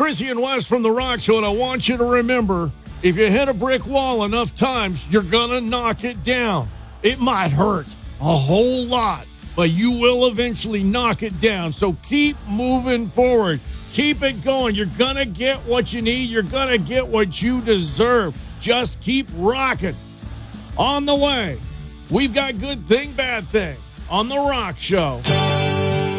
Chrissy and Wes from The Rock Show, and I want you to remember, if you hit a brick wall enough times, you're going to knock it down. It might hurt a whole lot, but you will eventually knock it down. So keep moving forward. Keep it going. You're going to get what you need. You're going to get what you deserve. Just keep rocking. On the way, we've got Good Thing, Bad Thing on The Rock Show.